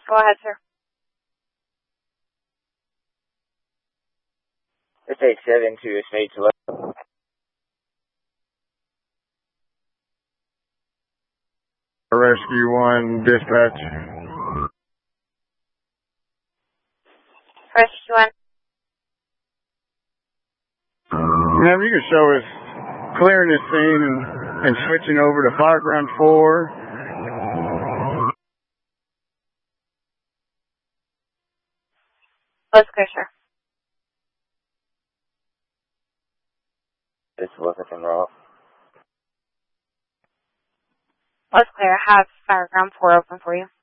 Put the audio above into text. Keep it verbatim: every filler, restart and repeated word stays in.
Go ahead, sir. It's eight seven to Estates eleven. Rescue one, dispatch. Rescue one. Ma'am, you can show us clearing this scene and, and switching over to Fireground four. Let's clear, sir. It's Wilkerson Rock. Let's clear. I have Fireground four open for you.